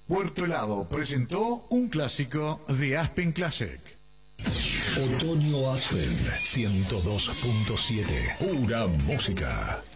Puerto Helado presentó un clásico de Aspen Classic. Otoño Aspen 102.7. Pura música.